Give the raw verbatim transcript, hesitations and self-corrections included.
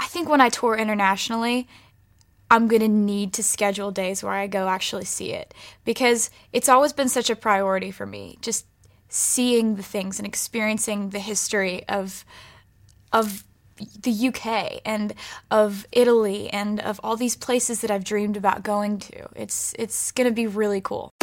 I think when I tour internationally, I'm going to need to schedule days where I go actually see it, because it's always been such a priority for me, just seeing the things and experiencing the history of of the U K and of Italy and of all these places that I've dreamed about going to. It's it's going to be really cool.